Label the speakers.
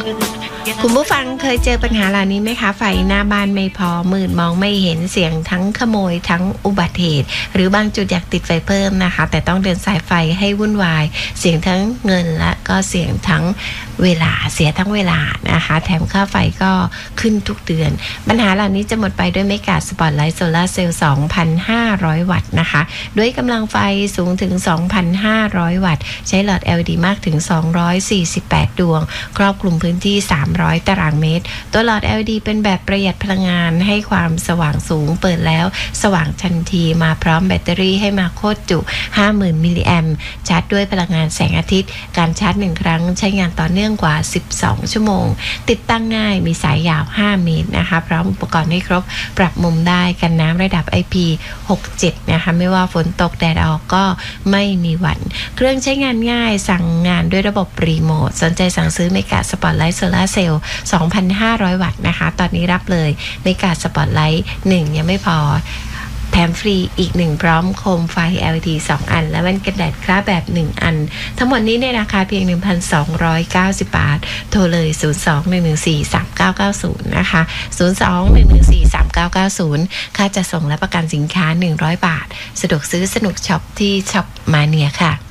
Speaker 1: คุณผู้ฟังเคยเจอปัญหาเหล่านี้ไหมคะไฟหน้าบ้านไม่พอมืดมองไม่เห็นเสียงทั้งขโมยทั้งอุบัติเหตุหรือบางจุดอยากติดไฟเพิ่มนะคะแต่ต้องเดินสายไฟให้วุ่นวายเสียงทั้งเงินและก็เสียงทั้งเวลาเสียทั้งเวลานะคะแถมค่าไฟก็ขึ้นทุกเดือนปัญหาเหล่านี้จะหมดไปด้วยเมกาสปอตไลท์โซลาร์เซลล์ 2,500 วัตต์นะคะด้วยกำลังไฟสูงถึง 2,500 วัตต์ใช้หลอด LED มากถึง248ดวงครอบคลุมพื้นที่300 ตารางเมตรตัวหลอด LED เป็นแบบประหยัดพลังงานให้ความสว่างสูงเปิดแล้วสว่างทันทีมาพร้อมแบตเตอรี่ให้มาโคตรจุ 50,000 มิลลิแอมป์ชาร์จด้วยพลังงานแสงอาทิตย์การชาร์จ1ครั้งใช้งานต่อเนื่องกว่า12ชั่วโมงติดตั้งง่ายมีสายยาว5เมตรนะคะพร้อมอุปกรณ์ให้ครบปรับมุมได้กันน้ำระดับ IP67 นะคะไม่ว่าฝนตกแดดออกก็ไม่มีหวั่นเครื่องใช้งานง่ายสั่งงานด้วยระบบรีโมทสนใจสั่งซื้อเมกาสปอตไลท์โซลาร์เซลล์ 2,500 วัตต์นะคะตอนนี้รับเลยเมกาสปอตไลท์1ยังไม่พอแถมฟรีอีก1พร้อมโคมไฟ LED 2 อันและแว่นกันแดดคล้าแบบ1อันทั้งหมดนี้ในราคาเพียง 1,290 บาทโทรเลย 02-114-3990 นะคะ 02-114-3990 ค่าจะส่งและประกันสินค้า100 บาทสะดวกซื้อสนุกช็อปที่ช็อปมาเนียค่ะ